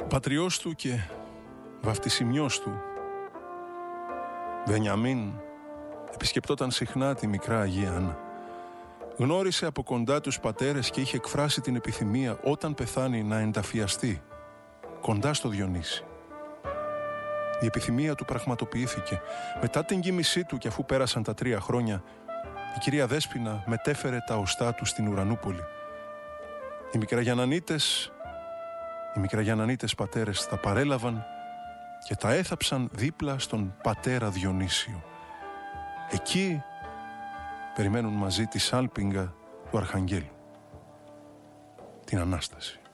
Πατριός του και βαφτισιμιός του, Βενιαμίν, επισκεπτόταν συχνά τη μικρά Αγία Άννα. Γνώρισε από κοντά τους πατέρες και είχε εκφράσει την επιθυμία όταν πεθάνει να ενταφιαστεί κοντά στο Διονύση. Η επιθυμία του πραγματοποιήθηκε. Μετά την κοίμησή του και αφού πέρασαν τα 3 χρόνια, η κυρία Δέσποινα μετέφερε τα οστά του στην Ουρανούπολη. Οι μικραγιαννανίτες πατέρες τα παρέλαβαν και τα έθαψαν δίπλα στον πατέρα Διονύσιο. Εκεί περιμένουν μαζί τη σάλπιγγα του Αρχαγγέλου, την Ανάσταση.